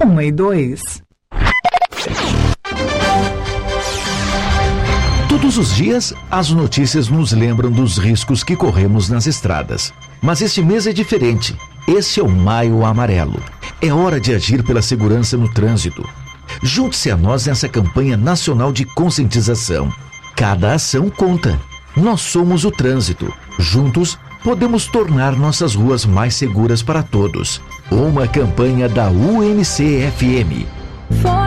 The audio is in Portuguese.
1 e 2. Todos os dias, as notícias nos lembram dos riscos que corremos nas estradas. Mas este mês é diferente. Este é o Maio Amarelo. É hora de agir pela segurança no trânsito. Junte-se a nós nessa campanha nacional de conscientização. Cada ação conta. Nós somos o trânsito. Juntos, podemos tornar nossas ruas mais seguras para todos. Uma campanha da UNC-FM.